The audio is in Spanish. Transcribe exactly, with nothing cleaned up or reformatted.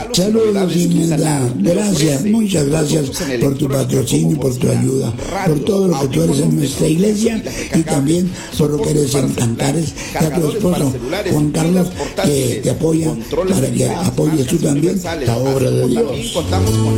Saludos, Imelda. Gracias, muchas gracias por tu patrocinio, por tu ayuda, por todo lo que tú eres en nuestra iglesia y también por lo que eres en Cantares, y a tu esposo Juan Carlos, que te apoya para que apoyes tú también la obra de Dios.